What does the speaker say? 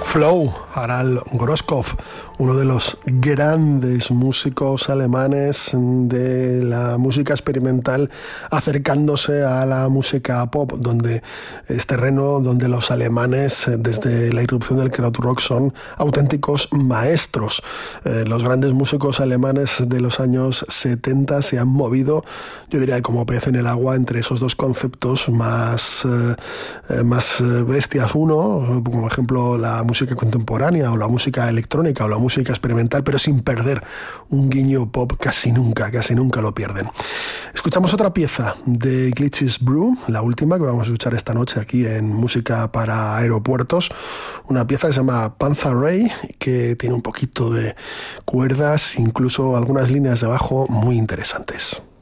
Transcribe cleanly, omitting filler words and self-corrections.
Flow, Harald Groskopf, uno de los grandes músicos alemanes de la música experimental, acercándose a la música pop, donde es terreno donde los alemanes, desde la irrupción del krautrock, son auténticos maestros. Los grandes músicos alemanes de los años 70 se han movido, yo diría, como pez en el agua entre esos dos conceptos más bestias. Uno, como ejemplo, la música contemporánea o la música electrónica o la música experimental, pero sin perder un guiño pop. Casi nunca lo pierden. Escuchamos otra pieza de Glitch's Brew, la última que vamos a escuchar esta noche aquí en Música para Aeropuertos, una pieza que se llama Panther Ray, que tiene un poquito de cuerdas, incluso algunas líneas de bajo muy interesantes.